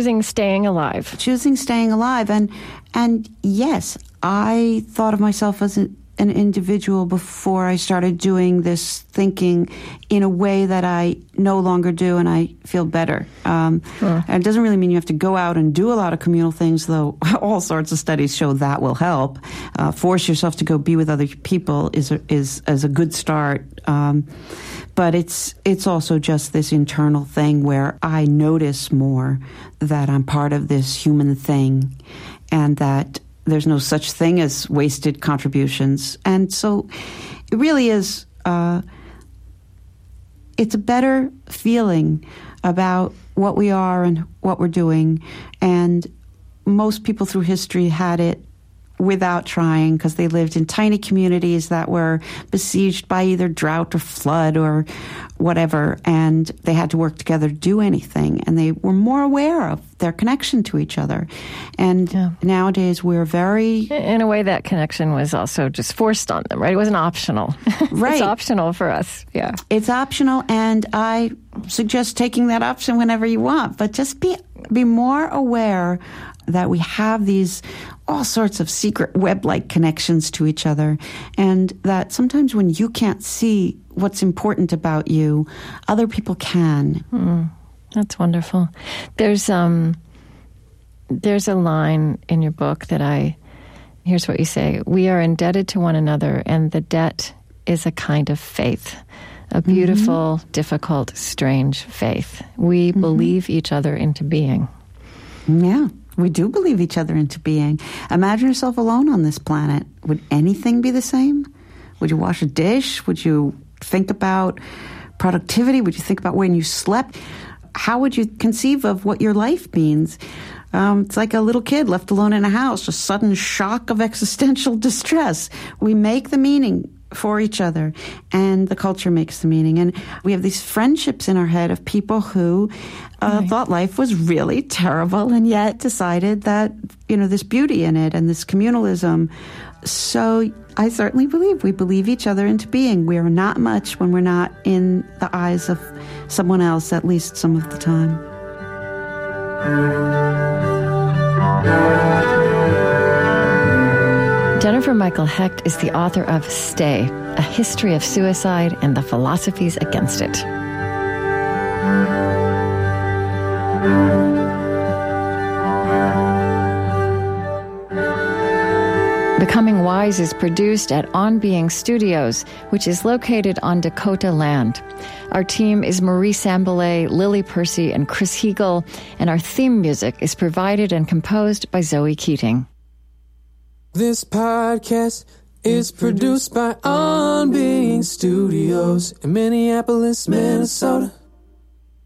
choosing staying alive. Choosing staying alive. And yes, I thought of myself as an individual before I started doing this thinking in a way that I no longer do, and I feel better. And it doesn't really mean you have to go out and do a lot of communal things, though all sorts of studies show that will help. Force yourself to go be with other people is a good start. But it's also just this internal thing where I notice more that I'm part of this human thing, and that there's no such thing as wasted contributions. And so it really is, it's a better feeling about what we are and what we're doing. And most people through history had it without trying, because they lived in tiny communities that were besieged by either drought or flood or whatever, and they had to work together to do anything, and they were more aware of their connection to each other. And nowadays we're very... In a way, that connection was also just forced on them, right? It wasn't optional. Right. It's optional for us, yeah. It's optional, and I suggest taking that option whenever you want, but just be more aware that we have these all sorts of secret web-like connections to each other, and that sometimes when you can't see what's important about you, other people can. That's wonderful. There's a line in your book that here's what you say: we are indebted to one another, and the debt is a kind of faith, a beautiful, difficult, strange faith. We believe each other into being. Yeah. We do believe each other into being. Imagine yourself alone on this planet. Would anything be the same? Would you wash a dish? Would you think about productivity? Would you think about when you slept? How would you conceive of what your life means? It's like a little kid left alone in a house, a sudden shock of existential distress. We make the meaning for each other, and the culture makes the meaning. And we have these friendships in our head of people who thought life was really terrible, and yet decided that, there's beauty in it and this communalism. So I certainly believe we believe each other into being. We are not much when we're not in the eyes of someone else, at least some of the time. Jennifer Michael Hecht is the author of Stay, A History of Suicide and the Philosophies Against It. Becoming Wise is produced at On Being Studios, which is located on Dakota land. Our team is Marie Sambilay, Lily Percy, and Chris Heagle, and our theme music is provided and composed by Zoe Keating. This podcast is produced by On Being Studios in Minneapolis, Minnesota.